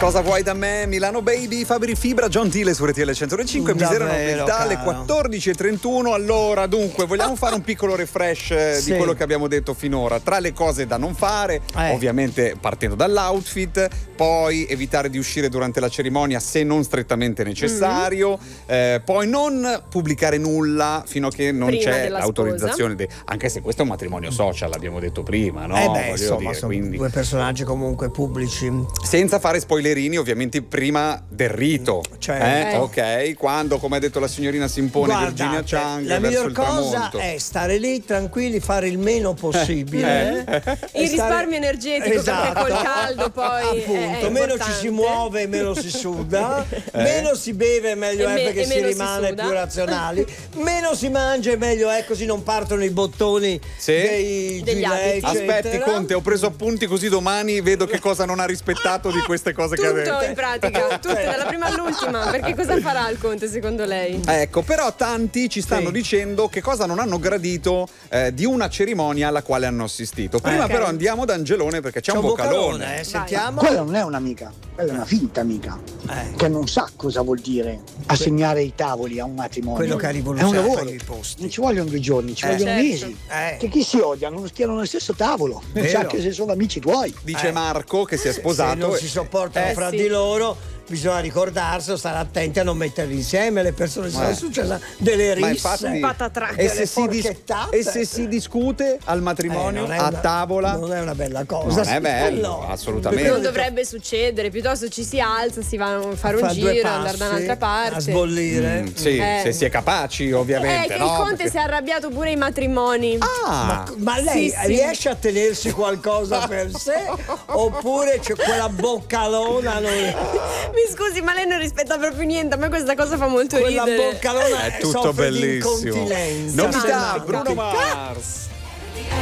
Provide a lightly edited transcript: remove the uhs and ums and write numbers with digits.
Cosa vuoi da me? Milano Baby, Fabri Fibra, John Thiele su RTL 105, Misera Nobiltà, alle 14.31. Allora, dunque, vogliamo fare un piccolo refresh di quello che abbiamo detto finora. Tra le cose da non fare, ovviamente partendo dall'outfit, poi evitare di uscire durante la cerimonia se non strettamente necessario, poi non pubblicare nulla fino a che non c'è l'autorizzazione, anche se questo è un matrimonio social, l'abbiamo detto prima, no? Insomma, sono quindi due personaggi comunque pubblici. Senza fare spoilerini, ovviamente, prima del rito. Ok, quando, come ha detto la signorina Simponi, Virginia Chang, la miglior cosa è stare lì tranquilli, fare il meno possibile. Il risparmio energetico, perché col caldo poi appunto, meno ci si muove, meno si suda, meno si beve, meglio è, perché si rimane più razionali, meno si mangia e meglio è, così non partono i bottoni degli gilet. Aspetti, Conte, ho preso appunti così domani vedo che cosa non ha rispettato di queste cose che ha detto. Tutto in pratica, tutto dalla prima all'ultima, perché cosa farà il Conte secondo lei? Ecco, però tanti ci stanno dicendo che cosa non hanno gradito di una cerimonia alla quale hanno assistito. Prima però andiamo da Angelone, perché c'è un vocalone. Sentiamo. Quella non è un'amica, quella è una finta amica che non sa cosa vuol dire assegnare i tavoli a un matrimonio. Quello che ha è un rivoluzionato lavoro, i posti. non ci vogliono 2 giorni, ci vogliono mesi. Che chi si odia non stiano nello stesso tavolo, anche se sono amici tuoi. Dice Marco che si è sposato. Se non si sopportano fra di loro, bisogna ricordarsi, stare attenti a non metterli insieme le persone, se non succede delle risse, e se si discute al matrimonio a tavola, non è una bella cosa. Non è bello, assolutamente. Non dovrebbe succedere, piuttosto ci si alza, si va a fare un giro, andare da un'altra parte, a sbollire. Se si è capaci, ovviamente. Che il Conte si è arrabbiato pure ai matrimoni. Ma lei riesce a tenersi qualcosa per sé oppure c'è quella boccalona? Mi scusi, ma lei non rispetta proprio niente. A me questa cosa fa molto ridere. Quella boccalona è tutto bellissimo. Incontinenza. Novità, Bruno Mars.